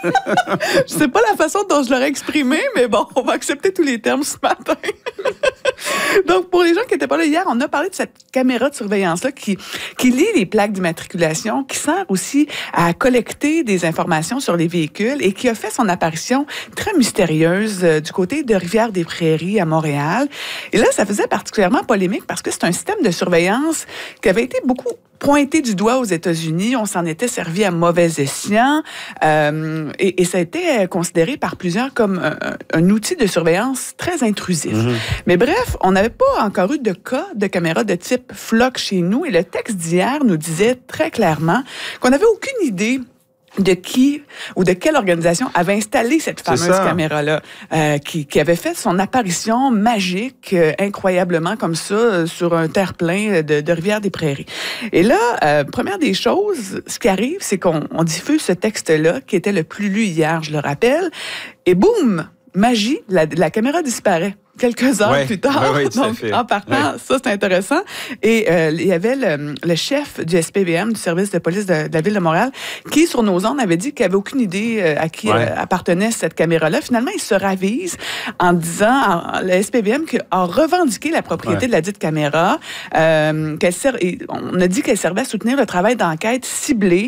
Je sais pas la façon dont je l'aurais exprimé, mais bon, on va accepter tous les termes ce matin. Donc, pour les gens qui n'étaient pas là hier, on a parlé de cette caméra de surveillance-là qui lit les plaques d'immatriculation, qui sert aussi à collecter des informations sur les véhicules et qui a fait son apparition très mystérieuse du côté de Rivière-des-Prairies à Montréal. Et là, ça faisait particulièrement polémique parce que c'est un système de surveillance qui avait été beaucoup pointé du doigt aux États-Unis. On s'en était servi à mauvais escient et ça a été considéré par plusieurs comme un outil de surveillance très intrusif. Mais bref, on n'avait pas encore eu de cas de caméra de type Flock chez nous et le texte d'hier nous disait très clairement qu'on n'avait aucune idée de qui ou de quelle organisation avait installé cette fameuse caméra-là, qui avait fait son apparition magique, incroyablement comme ça, sur un terre-plein de Rivière-des-Prairies. Et là, première des choses, ce qui arrive, c'est qu'on diffuse ce texte-là, qui était le plus lu hier, je le rappelle, et boum, magie, la caméra disparaît. Quelques heures plus tard. Donc, en partant, ça, c'est intéressant. Et il y avait le chef du SPVM, du service de police de la Ville de Montréal, qui, sur nos ondes, avait dit qu'il n'avait aucune idée à qui appartenait cette caméra-là. Finalement, il se ravise en disant, le SPVM a revendiqué la propriété de la dite caméra. On a dit qu'elle servait à soutenir le travail d'enquête ciblé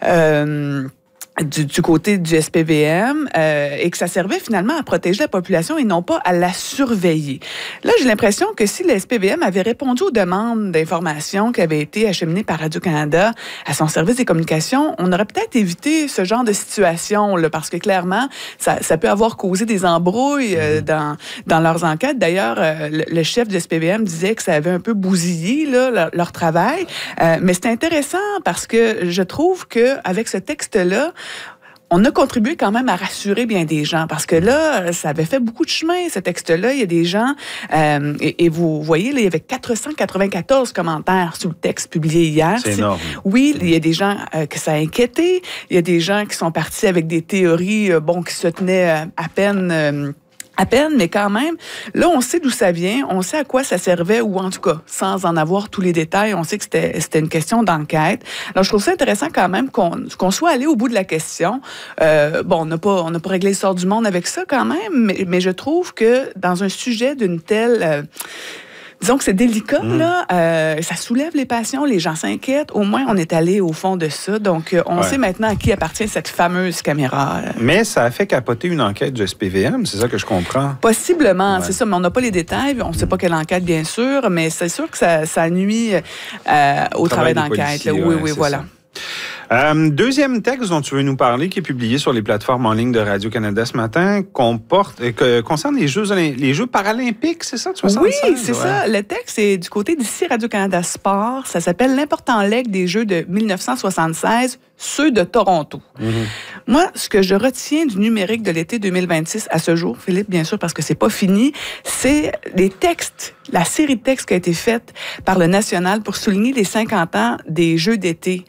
du côté du SPVM et que ça servait finalement à protéger la population et non pas à la surveiller. Là, j'ai l'impression que si le SPVM avait répondu aux demandes d'informations qui avaient été acheminées par Radio-Canada à son service des communications, on aurait peut-être évité ce genre de situation là, parce que clairement, ça peut avoir causé des embrouilles dans leurs enquêtes. D'ailleurs, le chef du SPVM disait que ça avait un peu bousillé là, leur travail. Mais c'est intéressant parce que je trouve qu'avec ce texte-là, on a contribué quand même à rassurer bien des gens parce que là, ça avait fait beaucoup de chemin, ce texte-là. Il y a des gens, et vous voyez, là, il y avait 494 commentaires sur le texte publié hier. C'est énorme. Oui, il y a des gens que ça a inquiété. Il y a des gens qui sont partis avec des théories qui se tenaient à peine, mais quand même, là, on sait d'où ça vient, on sait à quoi ça servait, ou en tout cas, sans en avoir tous les détails, on sait que c'était une question d'enquête. Alors, je trouve ça intéressant quand même qu'on soit allé au bout de la question. On n'a pas réglé le sort du monde avec ça quand même, mais je trouve que dans un sujet d'une telle... disons que c'est délicat, là. Ça soulève les passions, les gens s'inquiètent. Au moins, on est allé au fond de ça. Donc, on sait maintenant à qui appartient cette fameuse caméra. Mais ça a fait capoter une enquête du SPVM, c'est ça que je comprends? Possiblement, c'est ça. Mais on n'a pas les détails. On ne sait pas quelle enquête, bien sûr. Mais c'est sûr que ça nuit au travail d'enquête. Oui, voilà. Ça. Deuxième texte dont tu veux nous parler, qui est publié sur les plateformes en ligne de Radio-Canada ce matin, concerne les Jeux paralympiques, c'est ça? Oui, c'est ça. Le texte est du côté d'ici Radio-Canada Sport. Ça s'appelle « L'important legs des Jeux de 1976, ceux de Toronto ». Moi, ce que je retiens du numérique de l'été 2026 à ce jour, Philippe, bien sûr, parce que c'est pas fini, c'est les textes, la série de textes qui a été faite par le National pour souligner les 50 ans des Jeux d'été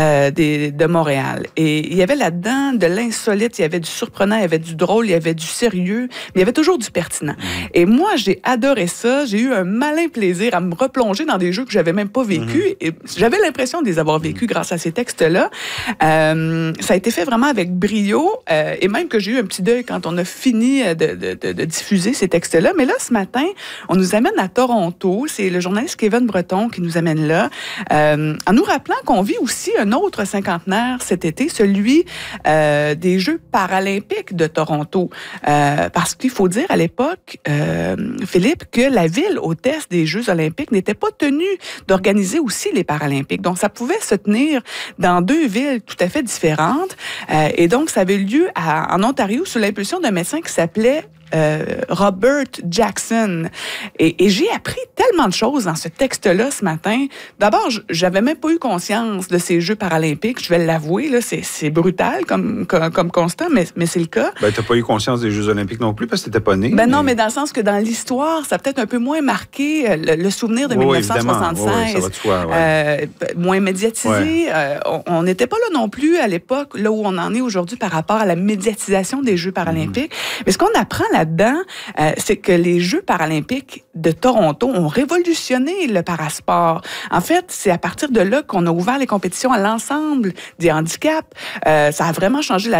de Montréal. Et il y avait là-dedans de l'insolite, il y avait du surprenant, il y avait du drôle, il y avait du sérieux, mais il y avait toujours du pertinent. Et moi, j'ai adoré ça. J'ai eu un malin plaisir à me replonger dans des jeux que j'avais même pas vécus. Et j'avais l'impression de les avoir vécus grâce à ces textes-là. Ça a été fait vraiment avec brio, et même que j'ai eu un petit deuil quand on a fini de diffuser ces textes-là. Mais là, ce matin, on nous amène à Toronto. C'est le journaliste Kevin Breton qui nous amène là, en nous rappelant qu'on vit aussi un autre cinquantenaire cet été, celui des Jeux paralympiques de Toronto. Parce qu'il faut dire à l'époque, Philippe, que la ville hôtesse des Jeux olympiques n'était pas tenue d'organiser aussi les Paralympiques. Donc, ça pouvait se tenir dans deux villes tout à fait différentes. Et donc, ça avait lieu en Ontario sous l'impulsion d'un médecin qui s'appelait Robert Jackson. Et j'ai appris tellement de choses dans ce texte-là ce matin. D'abord, j'avais même pas eu conscience de ces Jeux paralympiques. Je vais l'avouer, là, c'est brutal comme constat, mais c'est le cas. Ben, t'as pas eu conscience des Jeux olympiques non plus parce que t'étais pas né. Ben non, mais dans le sens que dans l'histoire, ça a peut-être un peu moins marqué le souvenir de 1976. Oui, ça va de soi, moins médiatisé. On n'était pas là non plus à l'époque, là où on en est aujourd'hui par rapport à la médiatisation des Jeux paralympiques. Mais ce qu'on apprend là-dedans, c'est que les Jeux paralympiques de Toronto ont révolutionné le parasport. En fait, c'est à partir de là qu'on a ouvert les compétitions à l'ensemble des handicaps. Ça a vraiment changé la